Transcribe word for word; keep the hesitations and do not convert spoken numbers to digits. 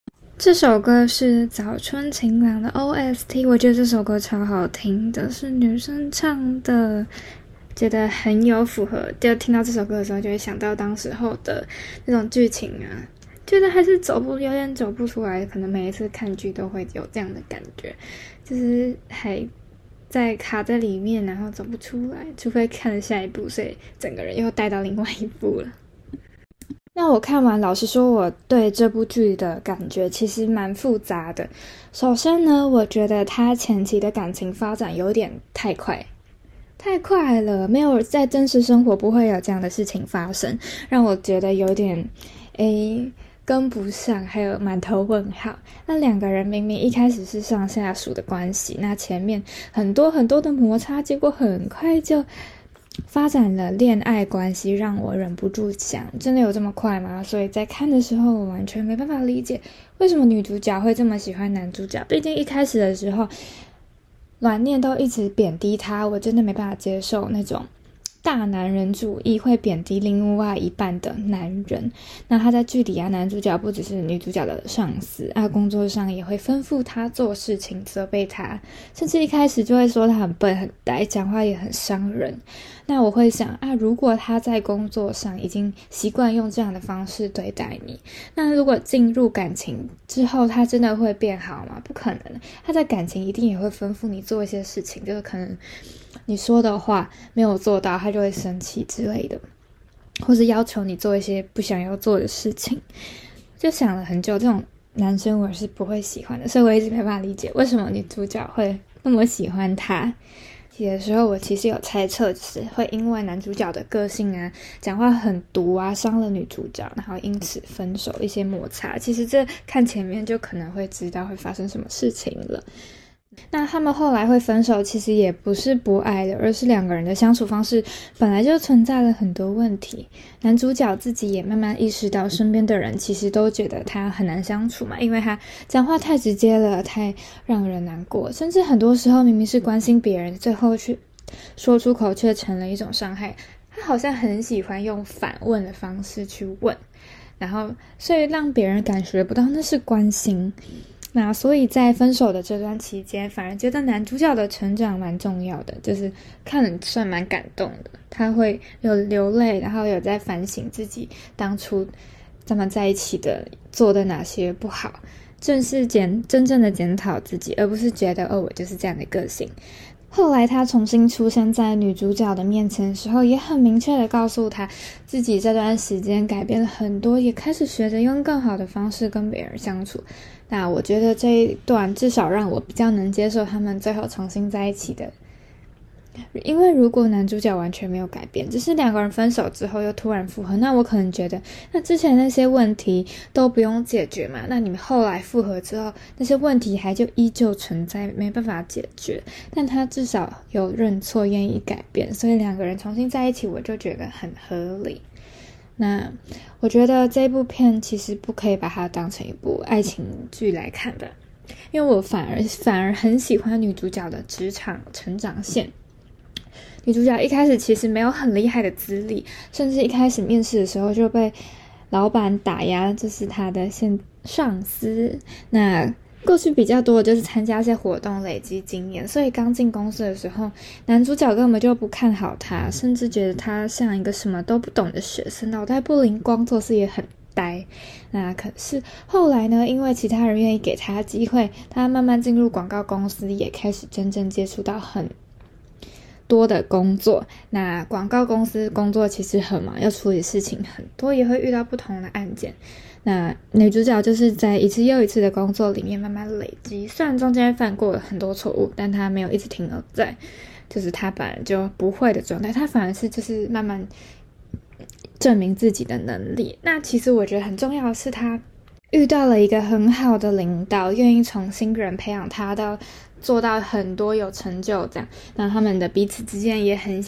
这首歌是早春晴朗的 O S T， 我觉得这首歌超好听的，是女生唱的，觉得很有符合，就听到这首歌的时候就会想到当时候的那种剧情啊，觉得还是走不有点走不出来，可能每一次看剧都会有这样的感觉，就是还在卡在里面，然后走不出来，除非看了下一部，所以整个人又带到另外一部了。那我看完，老实说，我对这部剧的感觉其实蛮复杂的。首先呢，我觉得他前期的感情发展有点太快，太快了，没有在真实生活不会有这样的事情发生，让我觉得有点诶跟不上，还有满头问号。那两个人明明一开始是上下属的关系，那前面很多很多的摩擦，结果很快就发展了恋爱关系，让我忍不住想，真的有这么快吗？所以在看的时候，我完全没办法理解为什么女主角会这么喜欢男主角。毕竟一开始的时候，阮念都一直贬低他，我真的没办法接受那种大男人主义会贬低另外一半的男人。那他在剧里啊，男主角不只是女主角的上司啊，工作上也会吩咐他做事情，责备他，甚至一开始就会说他很笨很呆，讲话也很伤人。那我会想啊，如果他在工作上已经习惯用这样的方式对待你，那如果进入感情之后，他真的会变好吗？不可能，他在感情一定也会吩咐你做一些事情，就是可能你说的话没有做到，他就会生气之类的，或是要求你做一些不想要做的事情。就想了很久，这种男生我是不会喜欢的，所以我一直没办法理解为什么女主角会那么喜欢他。有的时候我其实有猜测，就是会因为男主角的个性啊，讲话很毒啊，伤了女主角，然后因此分手，一些摩擦。其实这看前面就可能会知道会发生什么事情了。那他们后来会分手，其实也不是不爱的，而是两个人的相处方式本来就存在了很多问题。男主角自己也慢慢意识到，身边的人其实都觉得他很难相处嘛，因为他讲话太直接了，太让人难过，甚至很多时候明明是关心别人，最后却说出口却成了一种伤害。他好像很喜欢用反问的方式去问，然后所以让别人感觉不到那是关心。那所以在分手的这段期间，反而觉得男主角的成长蛮重要的，就是看了算蛮感动的。他会有流泪，然后有在反省自己当初他们在一起的做的哪些不好，正是检真正的检讨自己，而不是觉得哦我就是这样的个性。后来他重新出现在女主角的面前的时候，也很明确的告诉她自己这段时间改变了很多，也开始学着用更好的方式跟别人相处。那我觉得这一段至少让我比较能接受他们最后重新在一起的，因为如果男主角完全没有改变，只是两个人分手之后又突然复合，那我可能觉得那之前那些问题都不用解决嘛，那你们后来复合之后那些问题还就依旧存在，没办法解决。但他至少有认错，愿意改变，所以两个人重新在一起，我就觉得很合理。那我觉得这部片其实不可以把它当成一部爱情剧来看的，因为我反而反而很喜欢女主角的职场成长线。女主角一开始其实没有很厉害的资历，甚至一开始面试的时候就被老板打压，这是她的现上司。那过去比较多的就是参加一些活动累积经验，所以刚进公司的时候，男主角根本就不看好他，甚至觉得他像一个什么都不懂的学生，脑袋不灵光，做事也很呆。那可是后来呢，因为其他人愿意给他机会，他慢慢进入广告公司，也开始真正接触到很多的工作。那广告公司工作其实很忙，要处理事情很多，也会遇到不同的案件。那女主角就是在一次又一次的工作里面慢慢累积，虽然中间犯过了很多错误，但她没有一直停留在就是她本来就不会的状态，她反而是就是慢慢证明自己的能力。那其实我觉得很重要的是，她遇到了一个很好的领导，愿意从新人培养她到做到很多有成就这样，那他们的彼此之间也很